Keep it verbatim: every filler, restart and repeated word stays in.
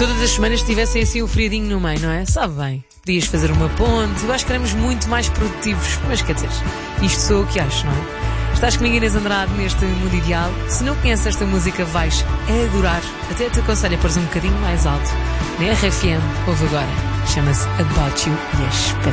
todas as semanas tivessem assim um feriadinho no meio, não é? Sabe bem, podias fazer uma ponte. Eu acho que éramos muito mais produtivos. Mas quer dizer, isto sou o que acho, não é? Estás comigo, Inês Andrade, neste Mundo Ideal. Se não conheces esta música, vais adorar. Até te aconselho a pôres um bocadinho mais alto. Na R F M, ouve agora. Chama-se About You e é espetacular.